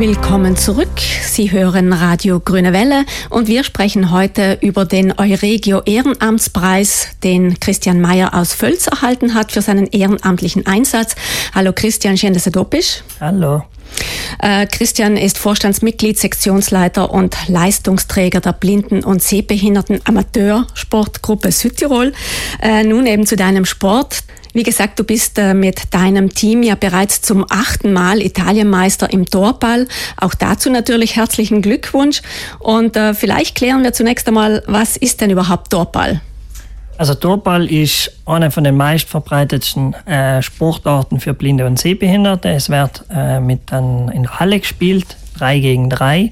Willkommen zurück. Sie hören Radio Grüne Welle und wir sprechen heute über den Euregio Ehrenamtspreis, den Christian Meyer aus Völz erhalten hat für seinen ehrenamtlichen Einsatz. Hallo Christian, schön, dass du da bist. Hallo. Christian ist Vorstandsmitglied, Sektionsleiter und Leistungsträger der Blinden- und Sehbehinderten Amateursportgruppe Südtirol. Nun eben zu deinem Sport. Wie gesagt, du bist mit deinem Team ja bereits zum 8. Mal Italienmeister im Torball. Auch dazu natürlich herzlichen Glückwunsch. Und vielleicht klären wir zunächst einmal, was ist denn überhaupt Torball? Also Torball ist eine von den meistverbreitetsten Sportarten für Blinde und Sehbehinderte. Es wird in der Halle gespielt, 3 gegen 3.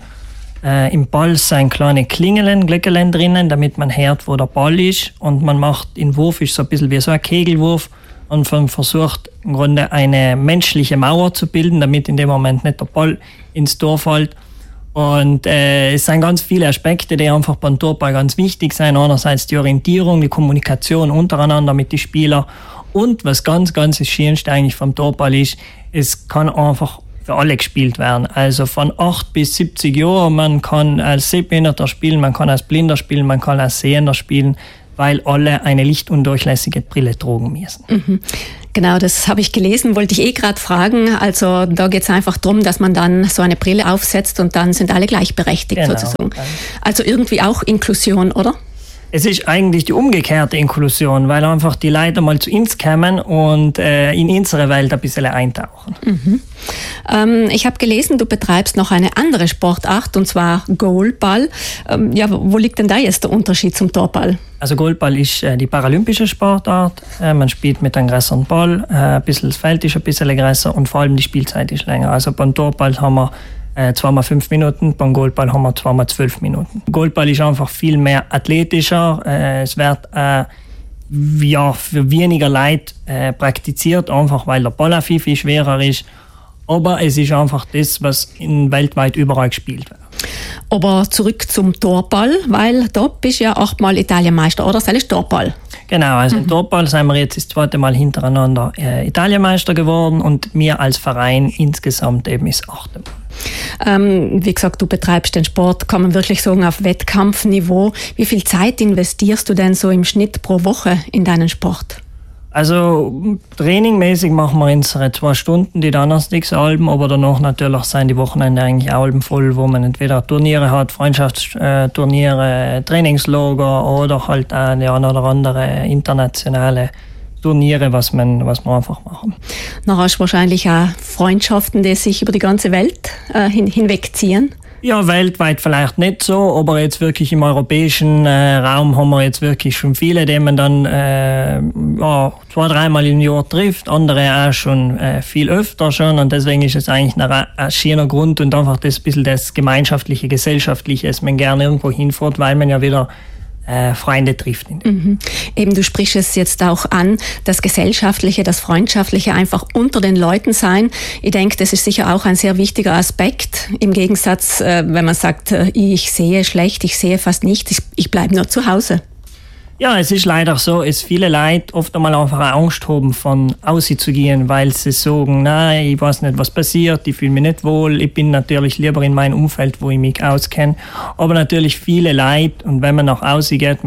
Im Ball sind kleine Glöckelen drinnen, damit man hört, wo der Ball ist. Und man macht den Wurf, ist so ein bisschen wie so ein Kegelwurf. Und man versucht im Grunde eine menschliche Mauer zu bilden, damit in dem Moment nicht der Ball ins Tor fällt. Und es sind ganz viele Aspekte, die einfach beim Torball ganz wichtig sind. Einerseits die Orientierung, die Kommunikation untereinander mit den Spielern. Und was ganz, ganz das Schönste eigentlich vom Torball ist, es kann einfach für alle gespielt werden. Also von 8 bis 70 Jahren, man kann als Sehbehinderter spielen, man kann als Blinder spielen, man kann als Sehender spielen, weil alle eine lichtundurchlässige Brille tragen müssen. Mhm. Genau, das habe ich gelesen, wollte ich gerade fragen. Also da geht es einfach darum, dass man dann so eine Brille aufsetzt und dann sind alle gleichberechtigt sozusagen. Also irgendwie auch Inklusion, oder? Es ist eigentlich die umgekehrte Inklusion, weil einfach die Leute mal zu uns kommen und in unsere Welt ein bisschen eintauchen. Mhm. Ich habe gelesen, du betreibst noch eine andere Sportart, und zwar Goalball. Wo liegt denn da jetzt der Unterschied zum Torball? Also Goalball ist die paralympische Sportart. Man spielt mit einem größeren Ball, das Feld ist ein bisschen größer und vor allem die Spielzeit ist länger. Also beim Torball haben wir 2x5 Minuten, beim Goalball haben wir 2x12 Minuten. Goalball ist einfach viel mehr athletischer. Es wird für weniger Leute praktiziert, einfach weil der Ball viel schwerer ist. Aber es ist einfach das, was weltweit überall gespielt wird. Aber zurück zum Torball, weil da bist du ja 8 Mal Italienmeister, oder? Das ist Torball. Genau, also im Torball sind wir jetzt das 2. Mal hintereinander Italienmeister geworden und wir als Verein insgesamt eben das 8. Mal. Wie gesagt, du betreibst den Sport, kann man wirklich sagen, auf Wettkampfniveau. Wie viel Zeit investierst du denn so im Schnitt pro Woche in deinen Sport? Also trainingmäßig machen wir unsere 2 Stunden, die Donnerstagsalben, aber danach natürlich sind die Wochenende eigentlich Alben voll, wo man entweder Turniere hat, Freundschaftsturniere, Trainingslager oder halt auch die eine oder andere internationale Turniere, was wir einfach machen. Dann hast du wahrscheinlich auch Freundschaften, die sich über die ganze Welt hinwegziehen. Ja, weltweit vielleicht nicht so, aber jetzt wirklich im europäischen Raum haben wir jetzt wirklich schon viele, die man dann 2-3 Mal im Jahr trifft, andere auch schon viel öfter schon, und deswegen ist es eigentlich ein schöner Grund und einfach das bisschen das gemeinschaftliche, gesellschaftliche, dass man gerne irgendwo hinfährt, weil man ja wieder Freunde trifft. Mhm. Eben, du sprichst es jetzt auch an, das Gesellschaftliche, das Freundschaftliche einfach unter den Leuten sein. Ich denke, das ist sicher auch ein sehr wichtiger Aspekt. Im Gegensatz, wenn man sagt, ich sehe schlecht, ich sehe fast nichts, ich bleibe nur zu Hause. Ja, es ist leider so, dass viele Leute oft einmal einfach Angst haben, von außen zu gehen, weil sie sagen, nein, ich weiß nicht, was passiert, ich fühle mich nicht wohl, ich bin natürlich lieber in meinem Umfeld, wo ich mich auskenne. Aber natürlich viele Leute, und wenn man nach außen geht,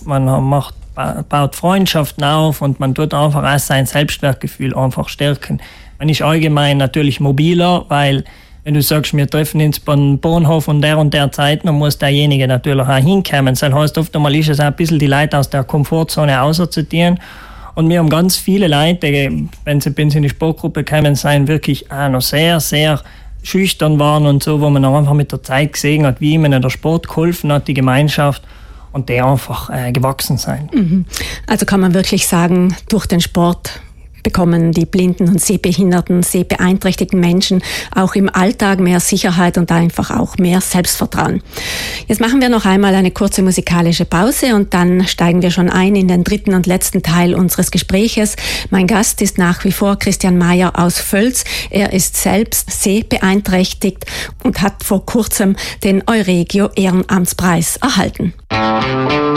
baut Freundschaften auf und man tut einfach auch sein Selbstwertgefühl einfach stärken. Man ist allgemein natürlich mobiler, weil wenn du sagst, wir treffen uns beim Bahnhof und der Zeit, dann muss derjenige natürlich auch hinkommen. Das heißt, oft einmal ist es auch ein bisschen die Leute aus der Komfortzone auszuzitieren. Und wir haben ganz viele Leute, die, wenn sie in die Sportgruppe kommen, sind wirklich auch noch sehr, sehr schüchtern waren und so, wo man auch einfach mit der Zeit gesehen hat, wie ihnen der Sport geholfen hat, die Gemeinschaft, und die einfach gewachsen sind. Mhm. Also kann man wirklich sagen, durch den Sport bekommen die blinden und sehbehinderten, sehbeeinträchtigten Menschen auch im Alltag mehr Sicherheit und einfach auch mehr Selbstvertrauen. Jetzt machen wir noch einmal eine kurze musikalische Pause und dann steigen wir schon ein in den 3. und letzten Teil unseres Gespräches. Mein Gast ist nach wie vor Christian Meyer aus Völz. Er ist selbst sehbeeinträchtigt und hat vor kurzem den Euregio Ehrenamtspreis erhalten.